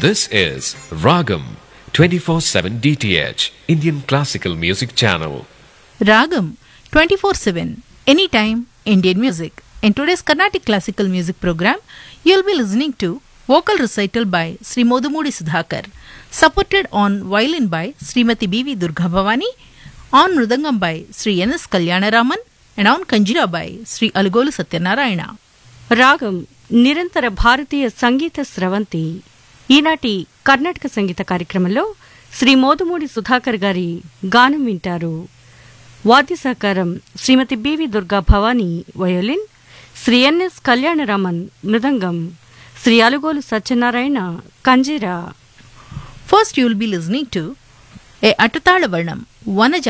This is Ragam 24/7 DTH Indian Classical Music Channel. Ragam 24/7 anytime Indian music. In today's Carnatic classical music program, you'll be listening to vocal recital by Sri Modumudi Sudhakar, supported on violin by Srimati B.V. Durga Bhavani, on mridangam by Sri N.S. Kalyanaraman, and on kanjira by Sri Alugolu Satyanarayana. రాగం నిరంతర భారతీయ సంగీత స్రవంతి. ఈనాటి కర్ణాటక సంగీత కార్యక్రమంలో శ్రీ మోదుమూడి సుధాకర్ గారి గానం వింటారు. వాద్య సహకారం శ్రీమతి BV Durga Bhavani violin, Shri NS Kalyanaraman mridangam, Shri అలుగోలు Satyanarayana kanjira. First, you'll be listening to a Atatala Varnam, Vanaja